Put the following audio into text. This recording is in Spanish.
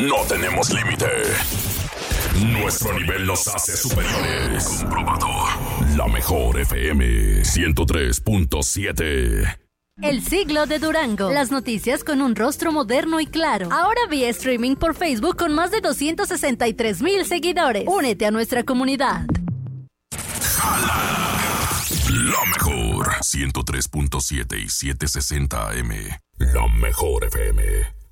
no tenemos límite. Nuestro nivel nos hace superiores. Comprobado. La mejor FM 103.7. El siglo de Durango. Las noticias con un rostro moderno y claro. Ahora vía streaming por Facebook con más de 263,000 seguidores. Únete a nuestra comunidad. ¡Jala! La mejor 103.7 y 760 AM. La mejor FM.